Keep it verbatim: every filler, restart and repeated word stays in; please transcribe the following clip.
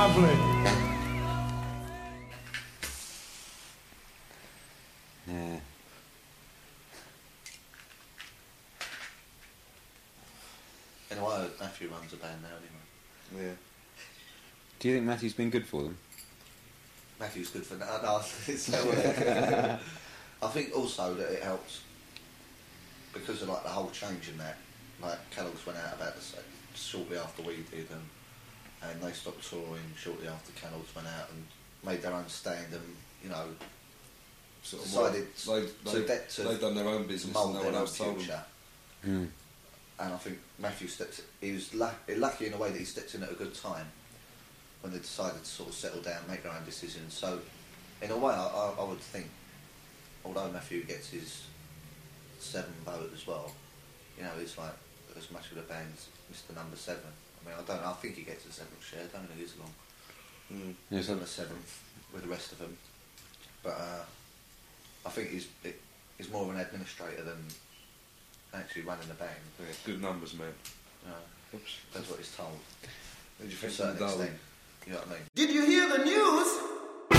Lovely. Yeah. Anyway, Matthew runs a band now anyway. Yeah. Do you think Matthew's been good for them? Matthew's good for now. No, it's I think also that it helps because of like the whole change in that. Like Kellogg's went out about the same shortly after we did, and and they stopped touring shortly after Kellogg's went out and made their own stand, and you know, Sort of decided like, to, they, de- to they've done their own business mould and no their one own else told them. future. Mm. And I think Matthew stepped. He was la- lucky in a way that he stepped in at a good time when they decided to sort of settle down, make their own decisions. So, in a way, I, I, I would think, although Matthew gets his seven vote as well, you know, he's like as much of the band as Mister Number Seven. I mean, I don't know. I think he gets a seventh share. I don't know who's long. Mm. He's on the seventh with the rest of them, but uh, I think he's it, he's more of an administrator than actually running the band. Yeah, good numbers, man. Uh, Oops. that's what he's told. What did you To a think certain of the Darwin? extent. You know what I mean? Did you hear the news?